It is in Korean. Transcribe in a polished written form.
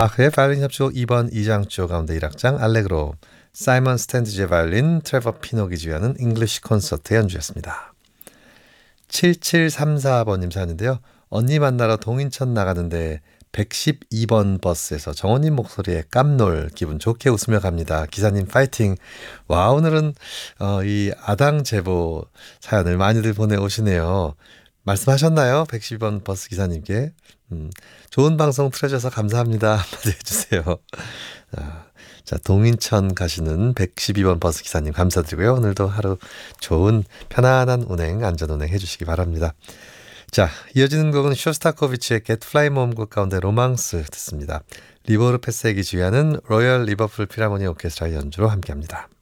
바흐의 바이올린 협주곡 2번 2장조 가운데 1악장 알레그로, 사이먼 스탠드제 바이올린, 트레버 피녹이 지휘하는 잉글리시 콘서트 연주였습니다. 7734번님 사연인데요. 언니 만나러 동인천 나가는데 112번 버스에서 정원님 목소리에 깜놀, 기분 좋게 웃으며 갑니다. 기사님 파이팅. 와, 오늘은 이 아당 제보 사연을 많이들 보내오시네요. 말씀하셨나요? 112번 버스 기사님께. 좋은 방송 틀어줘서 감사합니다. 한마디 해주세요. 자, 동인천 가시는 112번 버스 기사님 감사드리고요. 오늘도 하루 좋은 편안한 운행, 안전 운행 해주시기 바랍니다. 자, 이어지는 곡은 쇼스타코비치의 Get Fly 모음곡 가운데 로망스 듣습니다. 리보르 페색이 지휘하는 로열 리버풀 필하모니 오케스트라 연주로 함께합니다.